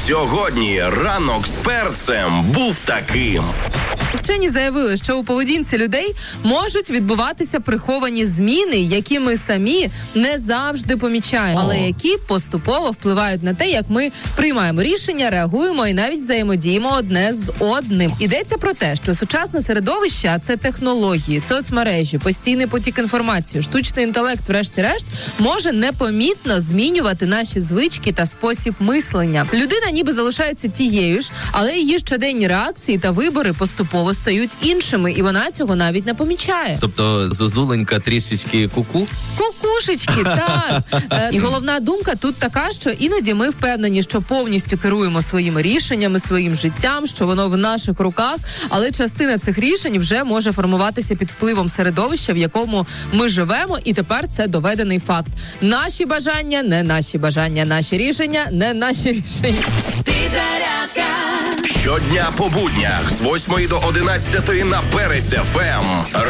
Сьогодні ранок з перцем був таким. Вчені заявили, що у поведінці людей можуть відбуватися приховані зміни, які ми самі не завжди помічаємо, але які поступово впливають на те, як ми приймаємо рішення, реагуємо і навіть взаємодіємо одне з одним. Йдеться про те, що сучасне середовище, а це технології, соцмережі, постійний потік інформації, штучний інтелект, врешті-решт, може непомітно змінювати наші звички та спосіб мислення. Людина ніби залишається тією ж, але її щоденні реакції та вибори поступово стають іншими, і вона цього навіть не помічає. Тобто зозуленька трішечки куку? Кукушечки, так. І головна думка тут така, що іноді ми впевнені, що повністю керуємо своїми рішеннями, своїм життям, що воно в наших руках, але частина цих рішень вже може формуватися під впливом середовища, в якому ми живемо, і тепер це доведений факт. Наші бажання, не наші бажання, наші рішення, не наші рішення. Щодня по буднях з 8 до 11 на Перець ФМ.